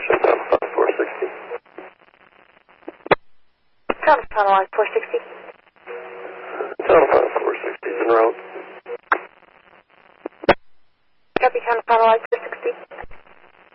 shut down 460. Tunnel line 460. Tunnel 460 is en route. Copy, tunnel line